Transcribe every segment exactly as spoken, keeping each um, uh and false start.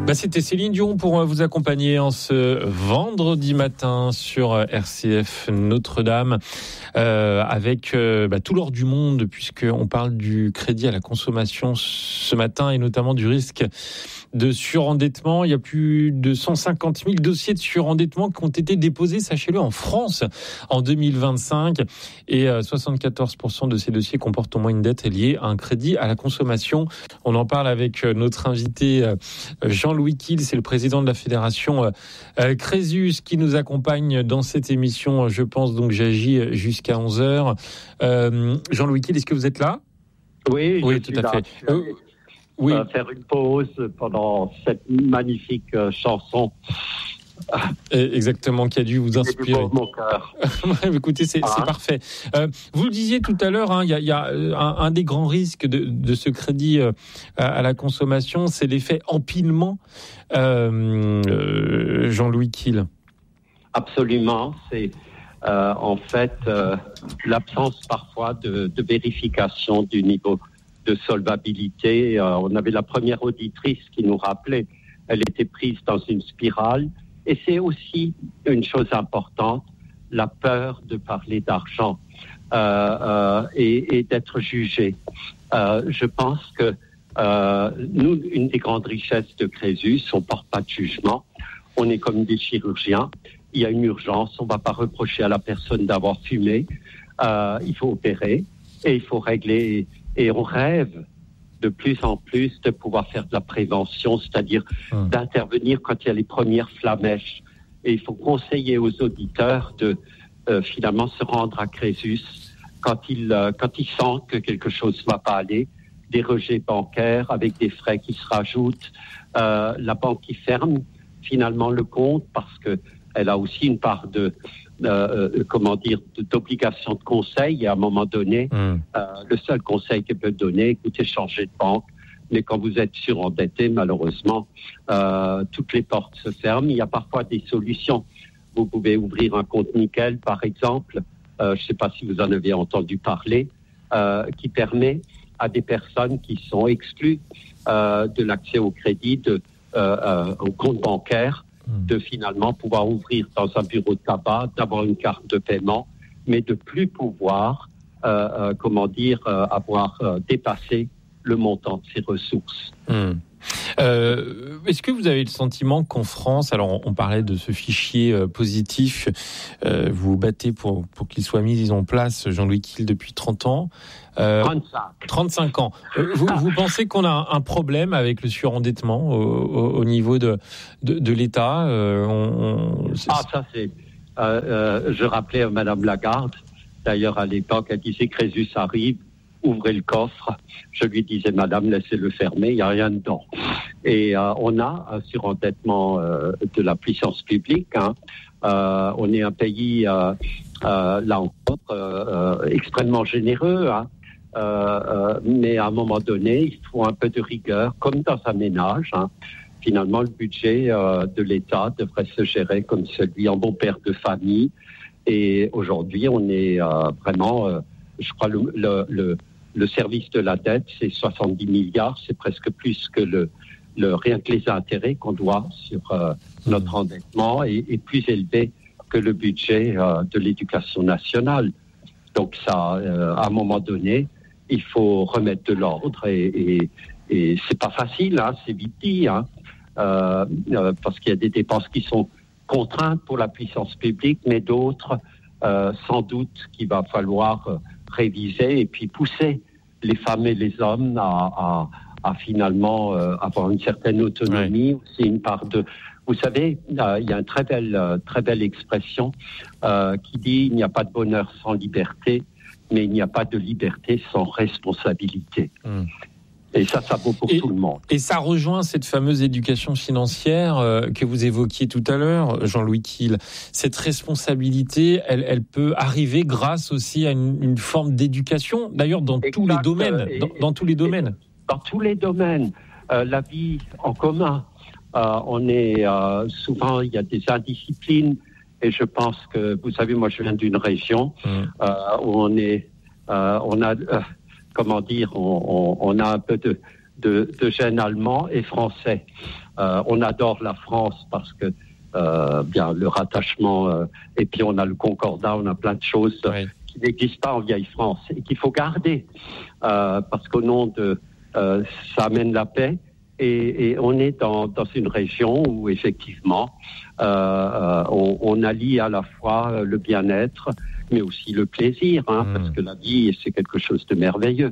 Bah, c'était Céline Dion pour vous accompagner en ce vendredi matin sur R C F Notre-Dame euh, avec euh, bah, tout l'or du monde, puisqu'on parle du crédit à la consommation ce matin et notamment du risque de surendettement. Il y a plus de cent cinquante mille dossiers de surendettement qui ont été déposés, sachez-le, en France en deux mille vingt-cinq, et soixante-quatorze pour cent de ces dossiers comportent au moins une dette liée à un crédit à la consommation. On en parle avec notre invité Jean-Louis Kiel, c'est le président de la fédération Crésus qui nous accompagne dans cette émission. Je pense donc j'agis jusqu'à onze heures. Euh, Jean-Louis Kiel, est-ce que vous êtes là ? Oui, oui, je tout suis à là. fait. Je Euh, oui. euh, faire une pause pendant cette magnifique euh, chanson. Exactement, qui a dû vous inspirer. Mon cœur. Écoutez, c'est, ah. c'est parfait. Euh, vous le disiez tout à l'heure, il hein, y, y a un, un des grands risques de, de ce crédit euh, à la consommation, c'est l'effet empilement. Euh, euh, Jean-Louis Kiel. Absolument, c'est euh, en fait euh, l'absence parfois de, de vérification du niveau de solvabilité. Euh, on avait la première auditrice qui nous rappelait, elle était prise dans une spirale. Et c'est aussi une chose importante, la peur de parler d'argent euh, euh, et, et d'être jugé. Euh, je pense que euh, nous, une des grandes richesses de Crésus, on ne porte pas de jugement. On est comme des chirurgiens. Il y a une urgence. On ne va pas reprocher à la personne d'avoir fumé. Euh, il faut opérer et il faut régler. Et on rêve de plus en plus de pouvoir faire de la prévention, c'est-à-dire hum. d'intervenir quand il y a les premières flammèches. Et il faut conseiller aux auditeurs de euh, finalement se rendre à Crésus quand ils euh, quand ils sentent que quelque chose ne va pas aller, des rejets bancaires avec des frais qui se rajoutent, euh, la banque qui ferme finalement le compte parce que elle a aussi une part de euh, comment dire d'obligation de conseil. Et à un moment donné, mmh. euh, le seul conseil qu'elle peut donner, écoutez, changez de banque. Mais quand vous êtes surendetté, malheureusement, euh, toutes les portes se ferment. Il y a parfois des solutions. Vous pouvez ouvrir un compte nickel, par exemple. Euh, je ne sais pas si vous en avez entendu parler, euh, qui permet à des personnes qui sont exclues euh, de l'accès au crédit, de, euh, euh, au compte bancaire, de finalement pouvoir ouvrir dans un bureau de tabac, d'avoir une carte de paiement, mais de plus pouvoir, euh, euh, comment dire, euh, avoir euh, dépassé le montant de ses ressources. Mmh. Euh, est-ce que vous avez le sentiment qu'en France, alors on parlait de ce fichier euh, positif, euh, vous vous battez pour, pour qu'il soit mis en place, Jean-Louis Kiel, depuis trente ans. Euh, trente-cinq. trente-cinq ans. Euh, vous, vous pensez qu'on a un problème avec le surendettement au, au, au niveau de, de, de l'État euh, on, on, Ah, ça c'est... Euh, euh, je rappelais à Madame Lagarde, d'ailleurs à l'époque, elle disait Crésus arrive, ouvrez le coffre. Je lui disais, Madame, laissez-le fermer, il n'y a rien dedans. Et euh, on a un surendettement euh, de la puissance publique. Hein. Euh, on est un pays, euh, euh, là encore, euh, euh, extrêmement généreux. Hein. Euh, euh, mais à un moment donné, il faut un peu de rigueur, comme dans un ménage. Hein. Finalement, le budget euh, de l'État devrait se gérer comme celui en bon père de famille. Et aujourd'hui, on est euh, vraiment, euh, je crois, le, le, le, le service de la dette, c'est soixante-dix milliards, c'est presque plus que le, le rien que les intérêts qu'on doit sur euh, notre endettement et, et plus élevé que le budget euh, de l'éducation nationale. Donc ça, euh, à un moment donné, il faut remettre de l'ordre et, et, et c'est pas facile, hein, c'est vite dit, hein, euh, euh, parce qu'il y a des dépenses qui sont contraintes pour la puissance publique, mais d'autres, euh, sans doute, qu'il va falloir euh, réviser et puis pousser les femmes et les hommes à, à, à finalement euh, avoir une certaine autonomie, ouais. aussi une part de... Vous savez, euh, il y a une très belle, euh, très belle expression euh, qui dit « il n'y a pas de bonheur sans liberté ». Mais il n'y a pas de liberté sans responsabilité. Mmh. Et ça, ça vaut pour et, tout le monde. Et ça rejoint cette fameuse éducation financière euh, que vous évoquiez tout à l'heure, Jean-Louis Kiel. Cette responsabilité, elle, elle peut arriver grâce aussi à une, une forme d'éducation, d'ailleurs dans exact, tous les domaines. Et, dans, dans tous les domaines. Dans tous les domaines. Euh, la vie en commun. Euh, on est euh, souvent, il y a des indisciplines. Et je pense que, vous savez, moi je viens d'une région mmh. euh, où on est, euh, on a, euh, comment dire, on, on, on a un peu de, de, de gènes allemands et français. Euh, on adore la France parce que euh, bien le rattachement, euh, et puis on a le concordat, on a plein de choses oui. qui n'existent pas en vieille France et qu'il faut garder euh, parce qu'au nom de euh, ça amène la paix. Et, et on est dans, dans une région où effectivement euh, on, on allie à la fois le bien-être mais aussi le plaisir, hein, mmh. parce que la vie c'est quelque chose de merveilleux.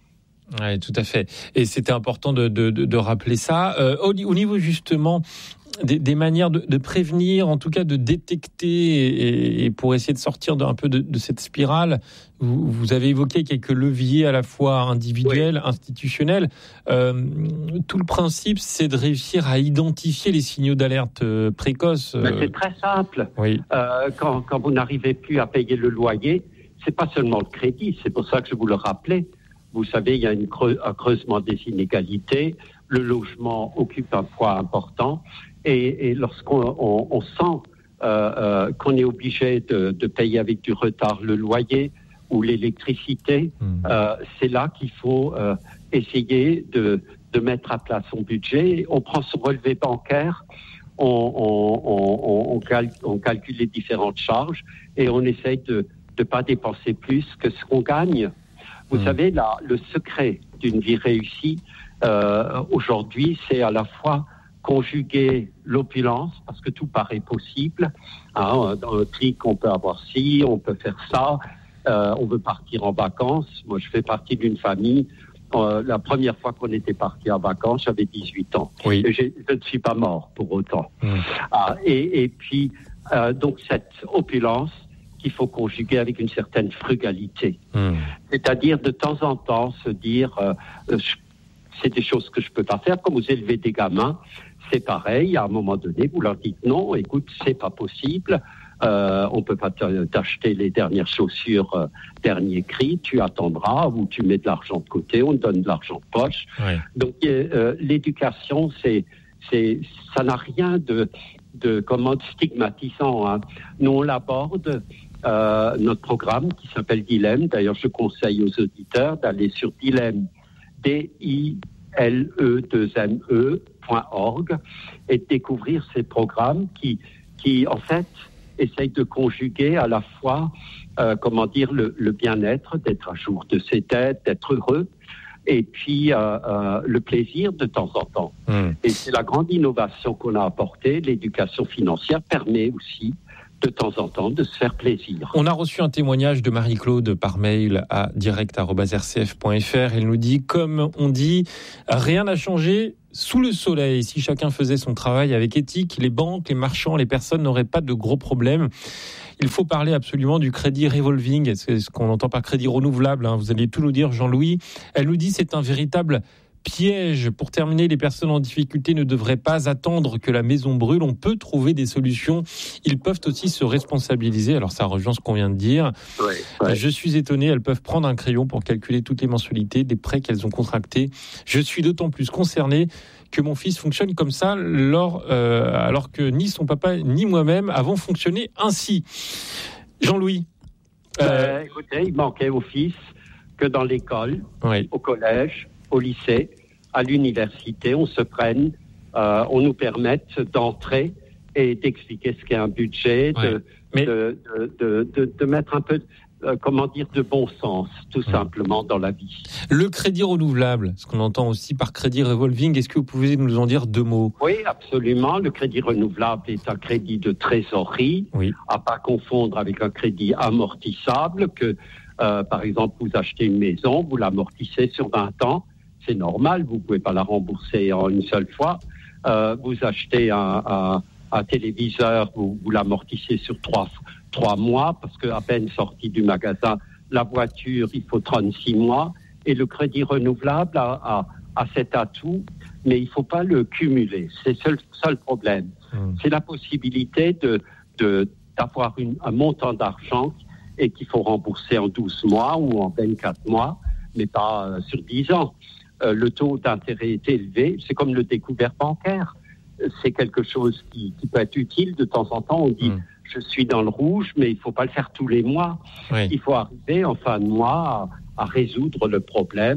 Oui, tout à fait. Et c'était important de, de, de, de rappeler ça. Euh, au, au niveau justement des, des manières de, de prévenir, en tout cas de détecter et, et pour essayer de sortir d'un peu de, de cette spirale, vous, vous avez évoqué quelques leviers à la fois individuels, oui. institutionnels. Euh, tout le principe, c'est de réussir à identifier les signaux d'alerte euh, précoces. Euh... Mais c'est très simple. Oui. Euh, quand, quand vous n'arrivez plus à payer le loyer, c'est pas seulement le crédit, c'est pour ça que je vous le rappelais. Vous savez, il y a une creux, un creusement des inégalités. Le logement occupe un poids important. Et, et lorsqu'on on, on sent euh, euh, qu'on est obligé de, de payer avec du retard le loyer ou l'électricité, mmh. euh, c'est là qu'il faut euh, essayer de, de mettre à plat son budget. On prend son relevé bancaire, on, on, on, on, cal, on calcule les différentes charges et on essaye de ne pas dépenser plus que ce qu'on gagne. Vous mmh. savez, là, le secret d'une vie réussie, euh, aujourd'hui, c'est à la fois conjuguer l'opulence, parce que tout paraît possible. Hein, dans le trick, on peut avoir ci, on peut faire ça, euh, on veut partir en vacances. Moi, je fais partie d'une famille. Euh, la première fois qu'on était parti en vacances, j'avais dix-huit ans. Oui. Et je ne suis pas mort pour autant. Mmh. Ah, et, et puis, euh, donc, cette opulence, qu'il faut conjuguer avec une certaine frugalité. Mmh. C'est-à-dire de temps en temps se dire euh, je, c'est des choses que je peux pas faire. Comme vous élevez des gamins, c'est pareil. À un moment donné, vous leur dites non, écoute, c'est pas possible. Euh, on peut pas t'acheter les dernières chaussures euh, dernier cri. Tu attendras ou tu mets de l'argent de côté. On te donne de l'argent de poche. Ouais. Donc euh, l'éducation, c'est, c'est, ça n'a rien de de comment stigmatisant. Hein. Nous on l'aborde. Euh, notre programme qui s'appelle Dilemme. D'ailleurs, je conseille aux auditeurs d'aller sur Dilemme, D I L E deux M E point org et de découvrir ces programmes qui, qui en fait, essayent de conjuguer à la fois, euh, comment dire, le, le bien-être, d'être à jour de ses têtes, d'être heureux, et puis euh, euh, le plaisir de temps en temps. Mmh. Et c'est la grande innovation qu'on a apportée. L'éducation financière permet aussi de temps en temps, de se faire plaisir. On a reçu un témoignage de Marie-Claude par mail à direct arobase r c f point f r. Elle nous dit, comme on dit, rien n'a changé sous le soleil. Si chacun faisait son travail avec éthique, les banques, les marchands, les personnes n'auraient pas de gros problèmes. Il faut parler absolument du crédit revolving, c'est ce qu'on entend par crédit renouvelable. Hein. Vous allez tout nous dire, Jean-Louis. Elle nous dit, c'est un véritable piège. Pour terminer, les personnes en difficulté ne devraient pas attendre que la maison brûle. On peut trouver des solutions. Ils peuvent aussi se responsabiliser. Alors, ça rejoint ce qu'on vient de dire. Ouais, ouais. Je suis étonné. Elles peuvent prendre un crayon pour calculer toutes les mensualités des prêts qu'elles ont contractés. Je suis d'autant plus concerné que mon fils fonctionne comme ça lors, euh, alors que ni son papa ni moi-même avons fonctionné ainsi. Jean-Louis. Euh... Euh, écoutez, il manquait au fils que dans l'école, oui. au collège, au lycée, à l'université, on se prenne, euh, on nous permette d'entrer et d'expliquer ce qu'est un budget, ouais. de, Mais... de, de, de, de, de mettre un peu, euh, comment dire, de bon sens, tout ouais. simplement, dans la vie. Le crédit renouvelable, ce qu'on entend aussi par crédit revolving, est-ce que vous pouvez nous en dire deux mots ? Oui, absolument. Le crédit renouvelable est un crédit de trésorerie, oui. à pas confondre avec un crédit amortissable que, euh, par exemple, vous achetez une maison, vous l'amortissez sur vingt ans. C'est normal, vous ne pouvez pas la rembourser en une seule fois. Euh, vous achetez un, un, un téléviseur, vous, vous l'amortissez sur trois, trois mois, parce qu'à peine sorti du magasin, la voiture, il faut trente-six mois. Et le crédit renouvelable a, a, a cet atout, mais il ne faut pas le cumuler. C'est le seul problème. Mmh. C'est la possibilité de, de, d'avoir une, un montant d'argent et qu'il faut rembourser en douze mois ou en vingt-quatre mois, mais pas euh, sur dix ans. Euh, le taux d'intérêt est élevé, c'est comme le découvert bancaire. C'est quelque chose qui, qui peut être utile de temps en temps. On dit, mmh. je suis dans le rouge, mais il ne faut pas le faire tous les mois. Oui. Il faut arriver en fin de mois à, à résoudre le problème.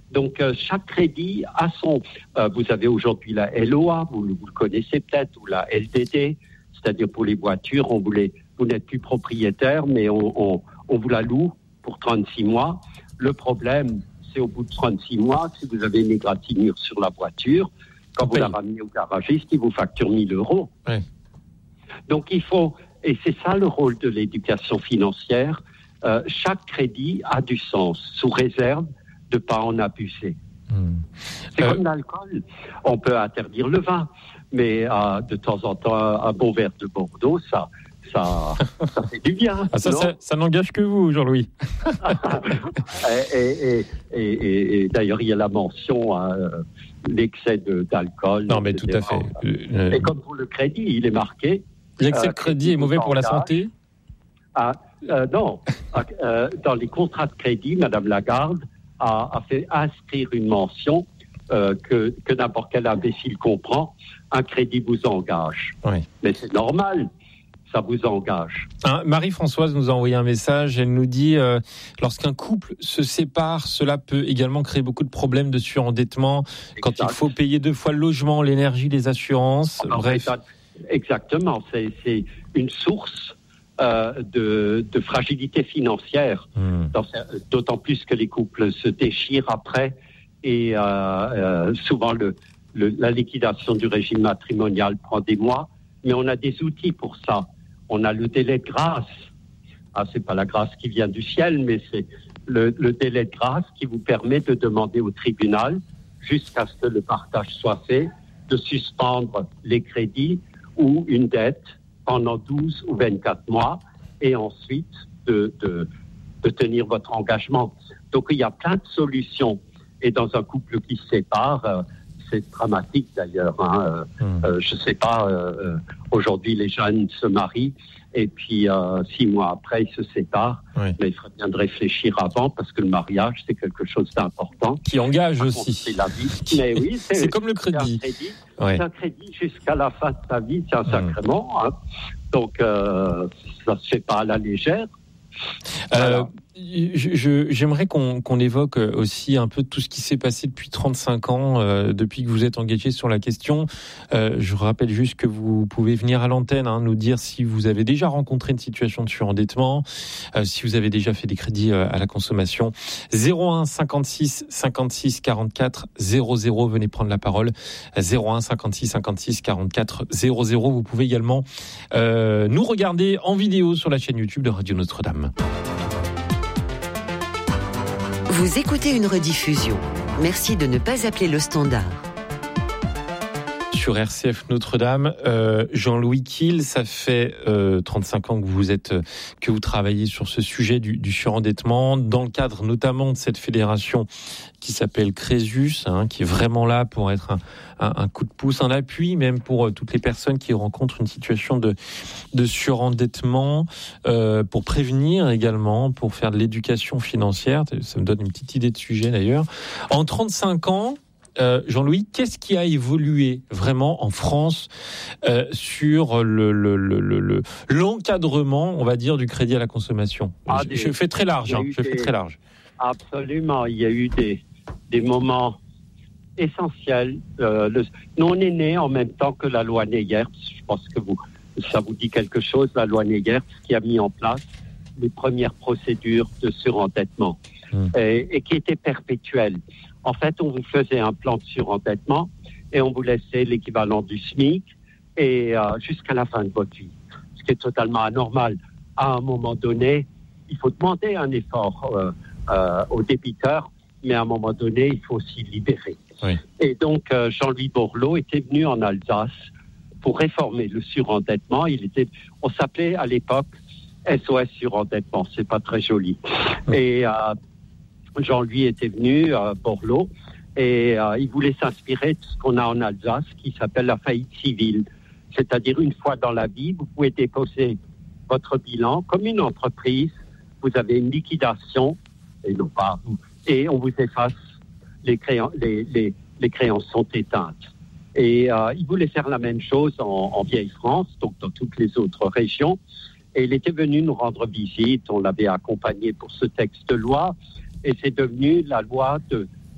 Donc, euh, chaque crédit a son... Euh, vous avez aujourd'hui la L O A, vous, vous le connaissez peut-être, ou la L D D, c'est-à-dire pour les voitures, on vous, les, vous n'êtes plus propriétaire, mais on, on, on vous la loue pour trente-six mois. Le problème, c'est au bout de trente-six mois, si vous avez une égratignure sur la voiture, quand vous Oui. la ramenez au garagiste, il vous facture mille euros. Oui. Donc, il faut... Et c'est ça le rôle de l'éducation financière. Euh, chaque crédit a du sens, sous réserve de ne pas en abuser. Mmh. C'est euh... comme l'alcool. On peut interdire le vin, mais euh, de temps en temps, un bon verre de Bordeaux, ça, ça, ça fait du bien. Ah, ça, ça, ça n'engage que vous, Jean-Louis. et, et, et, et, et d'ailleurs, il y a la mention, hein, l'excès de, d'alcool. Non, mais et cetera. Tout à fait. Euh... Et comme pour le crédit, il est marqué. L'excès de crédit euh, est mauvais pour la santé ? Ah, euh, non. euh, dans les contrats de crédit, Mme Lagarde a, a fait inscrire une mention euh, que, que n'importe quel imbécile comprend. Un crédit vous engage. Oui. Mais c'est normal. Ça vous engage. Hein, Marie-Françoise nous a envoyé un message. Elle nous dit euh, lorsqu'un couple se sépare, cela peut également créer beaucoup de problèmes de surendettement. Exact. Quand il faut payer deux fois le logement, l'énergie, les assurances. Alors, bref. Exactement. C'est, c'est une source euh, de, de fragilité financière. Mmh. Dans, d'autant plus que les couples se déchirent après et euh, euh, souvent le, le, la liquidation du régime matrimonial prend des mois. Mais on a des outils pour ça. On a le délai de grâce. Ah, c'est pas la grâce qui vient du ciel, mais c'est le, le délai de grâce qui vous permet de demander au tribunal, jusqu'à ce que le partage soit fait, de suspendre les crédits ou une dette pendant douze ou vingt-quatre mois et ensuite de, de, de tenir votre engagement. Donc, il y a plein de solutions. Et dans un couple qui se sépare, euh, c'est dramatique d'ailleurs. Hein. Mmh. Euh, je ne sais pas, euh, aujourd'hui les jeunes se marient et puis euh, six mois après ils se séparent. Oui. Mais il faudrait bien de réfléchir avant parce que le mariage c'est quelque chose d'important. Qui engage Par aussi. Contre, c'est la vie. Mais oui, c'est, c'est comme le crédit. C'est un crédit, ouais. c'est un crédit jusqu'à la fin de ta vie, c'est un mmh. sacrement. Hein. Donc euh, ça ne se fait pas à la légère. Euh, je, je, j'aimerais qu'on, qu'on évoque aussi un peu tout ce qui s'est passé depuis trente-cinq ans, euh, depuis que vous êtes engagé sur la question. Euh, je rappelle juste que vous pouvez venir à l'antenne, hein, nous dire si vous avez déjà rencontré une situation de surendettement, euh, si vous avez déjà fait des crédits euh, à la consommation. zéro un cinquante-six cinquante-six quarante-quatre zéro zéro, venez prendre la parole. zéro un cinquante-six cinquante-six quarante-quatre zéro zéro. Vous pouvez également euh, nous regarder en vidéo sur la chaîne YouTube de Radio Notre-Dame. Vous écoutez une rediffusion. Merci de ne pas appeler le standard. Sur R C F Notre-Dame, euh, Jean-Louis Kiel, ça fait euh, trente-cinq ans que vous êtes, que vous travaillez sur ce sujet du, du surendettement, dans le cadre notamment de cette fédération qui s'appelle Crésus, hein, qui est vraiment là pour être un, un, un coup de pouce, un appui, même pour euh, toutes les personnes qui rencontrent une situation de, de surendettement, euh, pour prévenir également, pour faire de l'éducation financière. Ça me donne une petite idée de sujet d'ailleurs. En trente-cinq ans, Euh, Jean-Louis, qu'est-ce qui a évolué vraiment en France euh, sur le, le, le, le, l'encadrement, on va dire, du crédit à la consommation? ah, Je, des, je fais très large, hein, je des, fais très large. Absolument, il y a eu des, des moments essentiels. Euh, le, nous, on est né en même temps que la loi Neyer. Je pense que vous, ça vous dit quelque chose, la loi Neyer, qui a mis en place les premières procédures de surendettement mmh. et, et qui étaient perpétuelles. En fait, on vous faisait un plan de surendettement et on vous laissait l'équivalent du SMIC et euh, jusqu'à la fin de votre vie, ce qui est totalement anormal. À un moment donné, il faut demander un effort euh, euh, aux débiteurs, mais à un moment donné, il faut aussi libérer. Oui. Et donc, euh, Jean-Louis Borloo était venu en Alsace pour réformer le surendettement. Il était, on s'appelait à l'époque S O S surendettement, c'est pas très joli. Oui. Et euh, Jean-Louis était venu, euh, Borloo, et euh, il voulait s'inspirer de ce qu'on a en Alsace, qui s'appelle la faillite civile. C'est-à-dire, une fois dans la vie, vous pouvez déposer votre bilan comme une entreprise, vous avez une liquidation, et non pas, et on vous efface, les, créan- les, les, les créances sont éteintes. Et euh, il voulait faire la même chose en, en Vieille-France, donc dans toutes les autres régions, et il était venu nous rendre visite, on l'avait accompagné pour ce texte de loi, et c'est devenu la loi de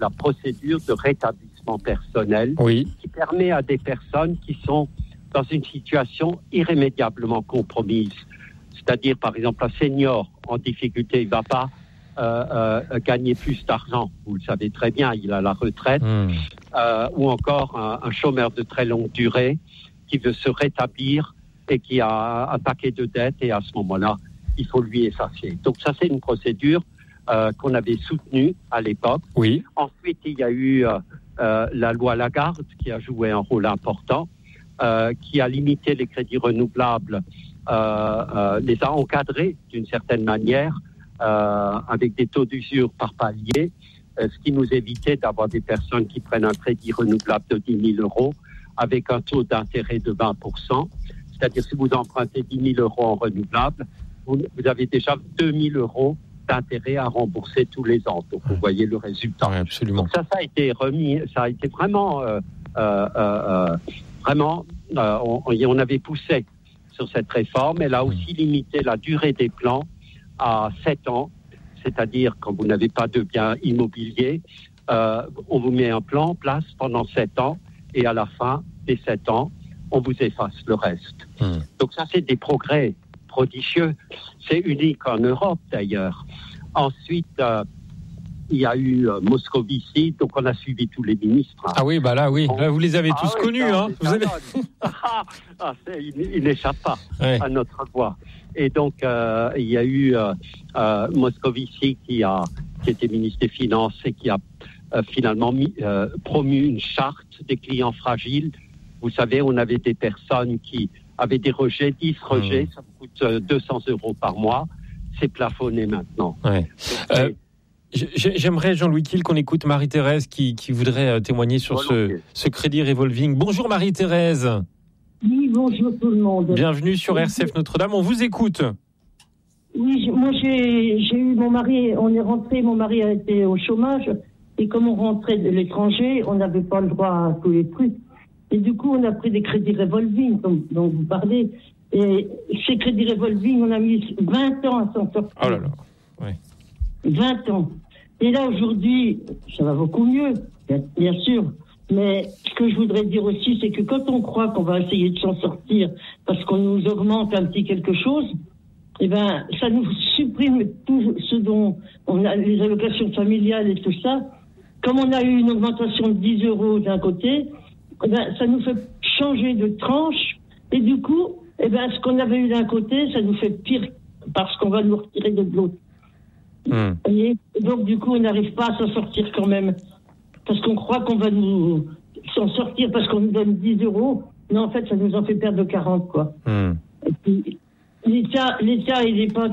la procédure de rétablissement personnel oui. qui permet à des personnes qui sont dans une situation irrémédiablement compromise. C'est-à-dire, par exemple, un senior en difficulté, il ne va pas euh, euh, gagner plus d'argent. Vous le savez très bien, il a la retraite. Mmh. Euh, ou encore un, un chômeur de très longue durée qui veut se rétablir et qui a un paquet de dettes, et à ce moment-là, il faut lui effacer. Donc ça, c'est une procédure euh, qu'on avait soutenue à l'époque. Oui. Ensuite, il y a eu euh, euh, la loi Lagarde qui a joué un rôle important, euh, qui a limité les crédits renouvelables, euh, euh, les a encadrés d'une certaine manière, euh, avec des taux d'usure par palier, euh, ce qui nous évitait d'avoir des personnes qui prennent un crédit renouvelable de dix mille euros avec un taux d'intérêt de vingt pour cent. C'est-à-dire, si vous empruntez dix mille euros en renouvelable, vous, vous avez déjà deux mille euros d'intérêt à rembourser tous les ans. Donc, vous voyez le résultat. Oui, absolument. Donc ça, ça a été remis, ça a été vraiment, euh, euh, euh, vraiment, euh, on, on avait poussé sur cette réforme. Elle a aussi limité la durée des plans à sept ans. C'est-à-dire, quand vous n'avez pas de bien immobilier, euh, on vous met un plan en place pendant sept ans, et à la fin des sept ans, on vous efface le reste. Mmh. Donc ça, c'est des progrès prodigieux. C'est unique en Europe, d'ailleurs. Ensuite, euh, il y a eu euh, Moscovici, donc on a suivi tous les ministres. Hein. Ah oui, bah là, oui. Là, vous les avez ah, tous oui, connus. Ça, hein. Vous avez... ah, ah, il, il n'échappe pas ouais. à notre voix. Et donc, euh, il y a eu euh, euh, Moscovici qui, a, qui était ministre des Finances et qui a euh, finalement mis, euh, promu une charte des clients fragiles. Vous savez, on avait des personnes qui avaient des rejets, dix rejets, mmh. ça vous coûte euh, deux cents euros par mois. C'est plafonné maintenant. Ouais. Donc, euh, j'aimerais, Jean-Louis Kiel, qu'on écoute Marie-Thérèse qui, qui voudrait euh, témoigner sur ce, ce crédit revolving. Bonjour Marie-Thérèse. Oui, bonjour tout le monde. Bienvenue sur R C F Notre-Dame, on vous écoute. Oui, moi j'ai, j'ai eu mon mari, on est rentré, mon mari a été au chômage, et comme on rentrait de l'étranger, on n'avait pas le droit à tous les trucs. Et du coup, on a pris des crédits revolving, comme, dont vous parlez. Et ces crédits revolving, on a mis vingt ans à s'en sortir. Oh là là, oui. vingt ans. Et là, aujourd'hui, ça va beaucoup mieux, bien sûr. Mais ce que je voudrais dire aussi, c'est que quand on croit qu'on va essayer de s'en sortir parce qu'on nous augmente un petit quelque chose, eh ben, ça nous supprime tout ce dont on a, les allocations familiales et tout ça. Comme on a eu une augmentation de dix euros d'un côté, eh ben, ça nous fait changer de tranche. Et du coup, eh ben, ce qu'on avait eu d'un côté, ça nous fait pire parce qu'on va nous retirer de l'autre. Mmh. Et donc, du coup, on n'arrive pas à s'en sortir quand même. Parce qu'on croit qu'on va nous s'en sortir parce qu'on nous donne dix euros. Mais en fait, ça nous en fait perdre quarante, quoi. Mmh. Et puis, l'État, l'État, il n'est pas